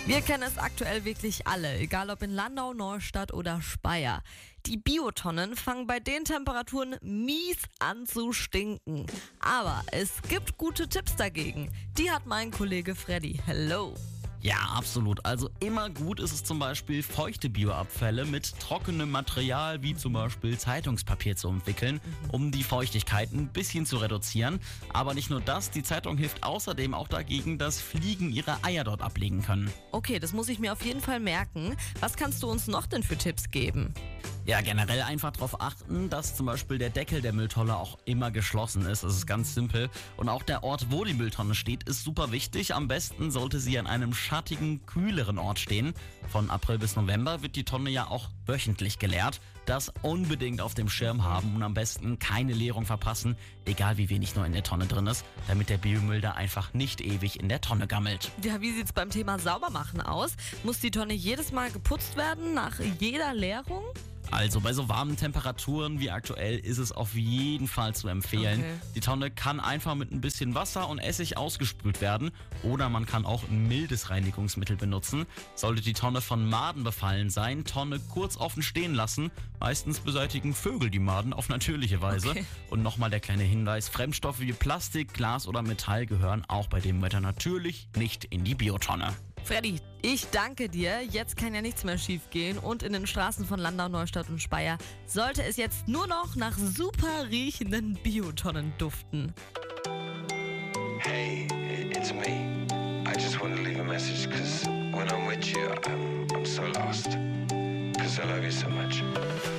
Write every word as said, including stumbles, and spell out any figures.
Wir kennen es aktuell wirklich alle, egal ob in Landau, Neustadt oder Speyer. Die Biotonnen fangen bei den Temperaturen mies an zu stinken. Aber es gibt gute Tipps dagegen. Die hat mein Kollege Freddy. Hello. Ja, absolut. Also immer gut ist es zum Beispiel, feuchte Bioabfälle mit trockenem Material wie zum Beispiel Zeitungspapier zu umwickeln, um die Feuchtigkeit ein bisschen zu reduzieren. Aber nicht nur das, die Zeitung hilft außerdem auch dagegen, dass Fliegen ihre Eier dort ablegen können. Okay, das muss ich mir auf jeden Fall merken. Was kannst du uns noch denn für Tipps geben? Ja, generell einfach darauf achten, dass zum Beispiel der Deckel der Mülltonne auch immer geschlossen ist. Das ist ganz simpel. Und auch der Ort, wo die Mülltonne steht, ist super wichtig. Am besten sollte sie an einem schattigen, kühleren Ort stehen. Von April bis November wird die Tonne ja auch wöchentlich geleert. Das unbedingt auf dem Schirm haben und am besten keine Leerung verpassen, egal wie wenig nur in der Tonne drin ist, damit der Biomüll da einfach nicht ewig in der Tonne gammelt. Ja, wie sieht's beim Thema Saubermachen aus? Muss die Tonne jedes Mal geputzt werden, nach jeder Leerung? Also bei so warmen Temperaturen wie aktuell ist es auf jeden Fall zu empfehlen. Okay. Die Tonne kann einfach mit ein bisschen Wasser und Essig ausgespült werden oder man kann auch ein mildes Reinigungsmittel benutzen. Sollte die Tonne von Maden befallen sein, Tonne kurz offen stehen lassen. Meistens beseitigen Vögel die Maden auf natürliche Weise. Okay. Und nochmal der kleine Hinweis, Fremdstoffe wie Plastik, Glas oder Metall gehören auch bei dem Wetter natürlich nicht in die Biotonne. Freddy, ich danke dir. Jetzt kann ja nichts mehr schief gehen und in den Straßen von Landau, Neustadt und Speyer sollte es jetzt nur noch nach super riechenden Biotonnen duften. Hey, it's me. I just want to leave a message because when I'm with you, I'm, I'm so lost. Because I love you so much.